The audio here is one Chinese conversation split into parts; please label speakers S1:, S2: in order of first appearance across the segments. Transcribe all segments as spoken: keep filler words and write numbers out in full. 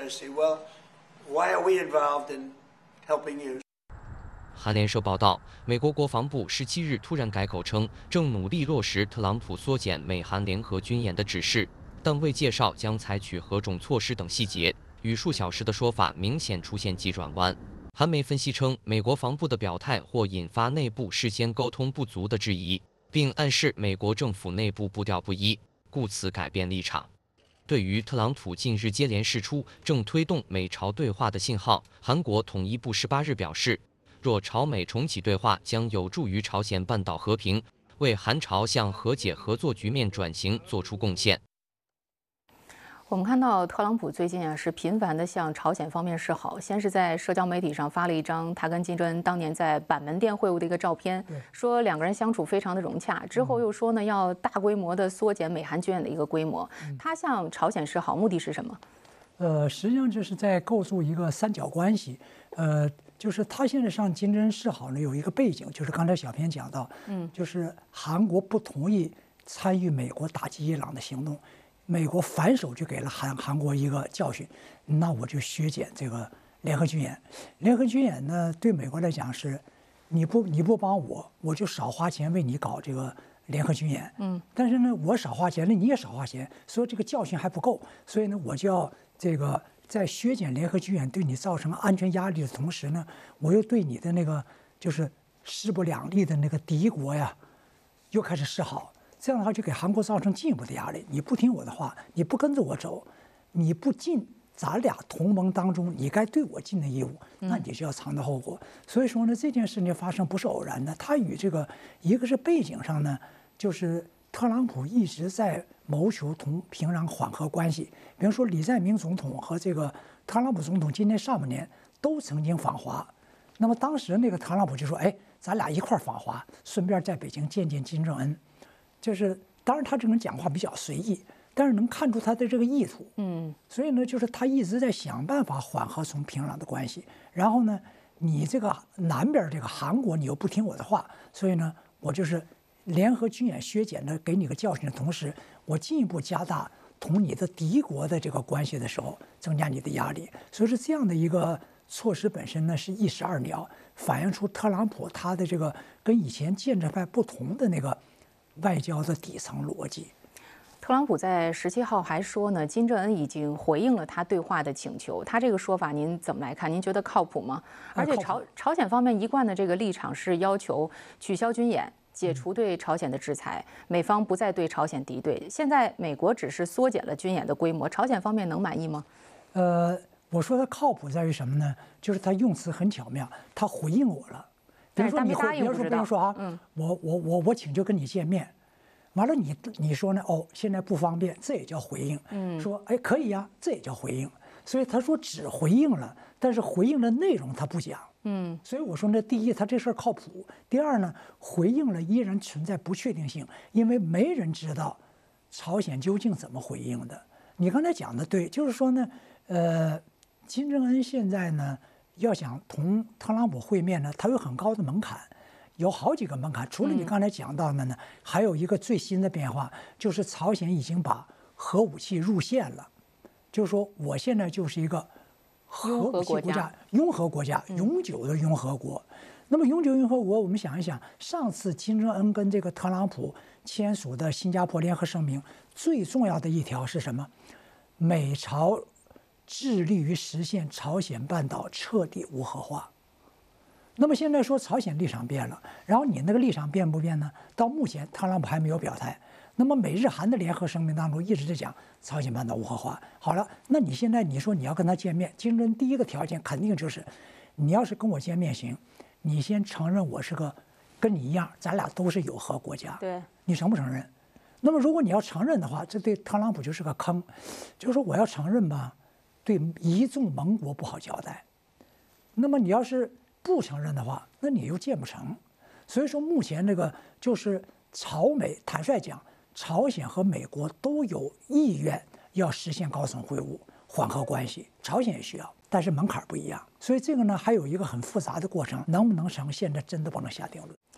S1: presidency. Well, why are we involved in helping you?
S2: 韩联社报道，美国国防部十七日突然改口称，正努力落实特朗普缩减美韩联合军演的指示，但未介绍将采取何种措施等细节。与数小时的说法明显出现急转弯。韩媒分析称，美国防部的表态或引发内部事先沟通不足的质疑，并暗示美国政府内部步调不一，故此改变立场。对于特朗普近日接连释出正推动美朝对话的信号，韩国统一部十八日表示，若朝美重启对话，将有助于朝鲜半岛和平，为韩朝向和解合作局面转型做出贡献。
S3: 我们看到特朗普最近啊是频繁地向朝鲜方面示好，先是在社交媒体上发了一张他跟金正恩当年在板门店会晤的一个照片，说两个人相处非常的融洽。之后又说呢要大规模的缩减美韩军演的一个规模。他向朝鲜示好目的是什么？
S4: 呃，实际上这是在构筑一个三角关系。呃，就是他现在向金正恩示好呢，有一个背景，就是刚才小编讲到，嗯，就是韩国不同意参与美国打击伊朗的行动。美国反手就给了韩韩国一个教训，那我就削减这个联合军演。联合军演呢，对美国来讲是，你不你不帮我，我就少花钱为你搞这个联合军演。嗯，但是呢，我少花钱，那你也少花钱，所以这个教训还不够，所以呢，我就要这个在削减联合军演对你造成安全压力的同时呢，我又对你的那个就是势不两立的那个敌国呀，又开始示好。这样的话就给韩国造成进一步的压力。你不听我的话，你不跟着我走，你不尽咱俩同盟当中你该对我尽的义务，那你就要承担后果。所以说呢，这件事情发生不是偶然的，它与这个一个是背景上呢，就是特朗普一直在谋求同平壤缓和关系。比如说李在明总统和这个特朗普总统今年上半年都曾经访华，那么当时那个特朗普就说：“哎，咱俩一块儿访华，顺便在北京见见金正恩。”就是当然他这种讲话比较随意，但是能看出他的这个意图。嗯，所以呢，就是他一直在想办法缓和从平壤的关系。然后呢，你这个南边这个韩国你又不听我的话，所以呢，我就是联合军演削减的给你个教训的同时，我进一步加大同你的敌国的这个关系的时候，增加你的压力。所以是这样的一个措施本身呢是一石二鸟，反映出特朗普他的这个跟以前建制派不同的那个外交的底层逻辑。
S3: 特朗普在十七号还说呢，金正恩已经回应了他对话的请求。他这个说法您怎么来看？您觉得靠谱吗？而且朝朝鲜方面一贯的这个立场是要求取消军演，解除对朝鲜的制裁，美方不再对朝鲜敌对。现在美国只是缩减了军演的规模，朝鲜方面能满意吗？
S4: 呃，我说他靠谱在于什么呢？就是他用词很巧妙，他回应我了。比如说你回，比如说比如说啊，嗯，我我我我请求跟你见面，完了你你说呢？哦，现在不方便，这也叫回应。嗯，说哎可以呀，这也叫回应。所以他说只回应了，但是回应的内容他不讲。嗯，所以我说呢，第一，他这事儿靠谱；第二呢，回应了依然存在不确定性，因为没人知道朝鲜究竟怎么回应的。你刚才讲的对，就是说呢，呃，金正恩现在呢。要想同特朗普会面呢，他有很高的门槛，有好几个门槛。除了你刚才讲到的呢，还有一个最新的变化，就是朝鲜已经把核武器入线了，就是说我现在就是一个核武器国家、拥核国家、永久的拥核国。那么永久拥核国，我们想一想，上次金正恩跟这个特朗普签署的新加坡联合声明，最重要的一条是什么？美朝致力于实现朝鲜半岛彻底无核化。那么现在说朝鲜立场变了，然后你那个立场变不变呢？到目前特朗普还没有表态。那么美日韩的联合声明当中一直在讲朝鲜半岛无核化。好了，那你现在你说你要跟他见面，金正恩第一个条件肯定就是，你要是跟我见面行，你先承认我是个跟你一样，咱俩都是有核国家。
S3: 对，
S4: 你承不承认？那么如果你要承认的话，这对特朗普就是个坑，就是说我要承认吧。对一众盟国不好交代，那么你要是不承认的话，那你又建不成。所以说，目前这个就是朝美，坦率讲，朝鲜和美国都有意愿要实现高层会晤，缓和关系。朝鲜也需要，但是门槛不一样。所以这个呢，还有一个很复杂的过程，能不能成，现在真的不能下定论。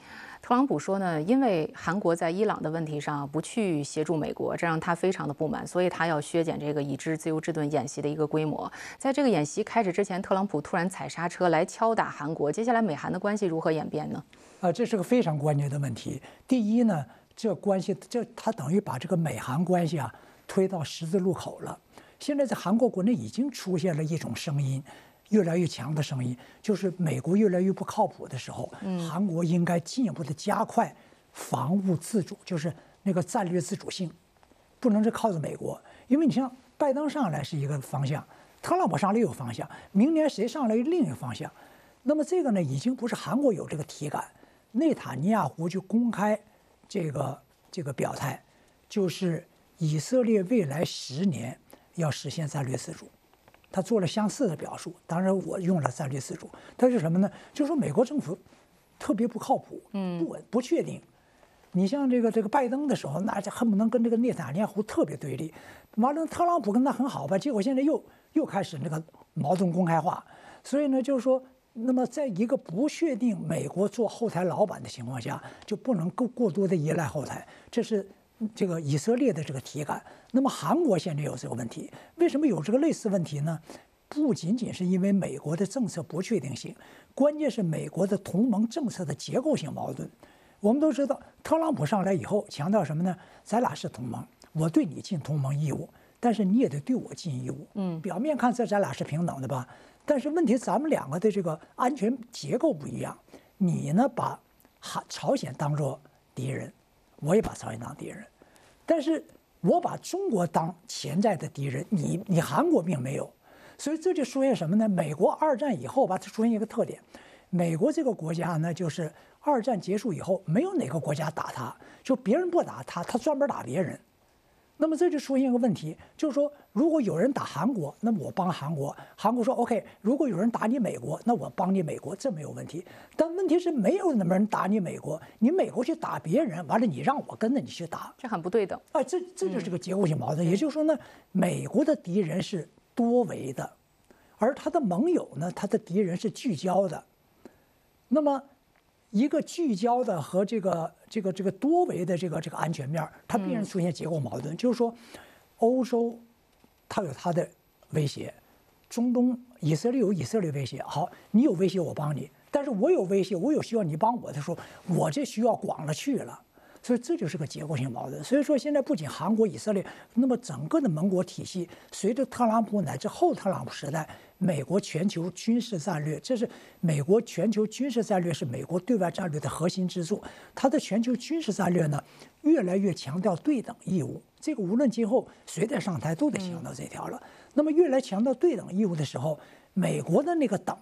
S3: 特朗普说呢，因为韩国在伊朗的问题上不去协助美国，这让他非常的不满，所以他要削减这个已知自由之盾演习的一个规模。在这个演习开始之前，特朗普突然踩刹车来敲打韩国，接下来美韩的关系如何演变呢？
S4: 啊，这是个非常关键的问题。第一呢，这关系这他等于把这个美韩关系啊推到十字路口了。现在在韩国国内已经出现了一种声音。越来越强的声音，就是美国越来越不靠谱的时候，韩国应该进一步的加快防务自主，就是那个战略自主性，不能是靠着美国。因为你像拜登上来是一个方向，特朗普上来有方向，明年谁上来另一个方向。那么这个呢，已经不是韩国有这个体感，内塔尼亚胡就公开这个这个表态，就是以色列未来十年要实现战略自主。他做了相似的表述，当然我用了战略自主。它是什么呢？就是说美国政府特别不靠谱，不稳、不确定。你像这个这个拜登的时候，那就恨不能跟这个内塔尼亚胡特别对立。完了，特朗普跟他很好吧，结果现在又又开始那个矛盾公开化。所以呢，就是说，那么在一个不确定美国做后台老板的情况下，就不能够过多的依赖后台。这是这个以色列的这个体感。那么韩国现在有这个问题，为什么有这个类似问题呢？不仅仅是因为美国的政策不确定性，关键是美国的同盟政策的结构性矛盾。我们都知道，特朗普上来以后强调什么呢？咱俩是同盟，我对你尽同盟义务，但是你也得对我尽义务。嗯，表面看这咱俩是平等的吧？但是问题咱们两个的这个安全结构不一样。你呢把韩朝鲜当作敌人，我也把朝鲜当敌人，但是我把中国当潜在的敌人，你你韩国并没有，所以这就出现什么呢？美国二战以后吧，它出现一个特点，美国这个国家呢，就是二战结束以后，没有哪个国家打它，就别人不打它，它专门打别人。那么这就出现一个问题，就是说，如果有人打韩国，那么我帮韩国，韩国说 OK； 如果有人打你美国，那我帮你美国，这没有问题。但问题是，没有那么人打你美国，你美国去打别人，完了你让我跟着你去打，
S3: 这很不对等。
S4: 哎，这这就是个结构性矛盾。也就是说呢，美国的敌人是多维的，而他的盟友呢，他的敌人是聚焦的。那么，一个聚焦的和这个这个这个多维的这个这个安全面，它必然出现结构矛盾。就是说，欧洲它有它的威胁，中东以色列有以色列威胁。好，你有威胁我帮你，但是我有威胁，我有需要你帮我的时候，我这需要广了去了。所以这就是个结构性矛盾。所以说，现在不仅韩国、以色列，那么整个的盟国体系，随着特朗普乃至后特朗普时代，美国全球军事战略，这是美国全球军事战略是美国对外战略的核心支柱。它的全球军事战略呢，越来越强调对等义务。这个无论今后谁在上台，都得强调这条了。那么越来强调对等义务的时候，美国的那个等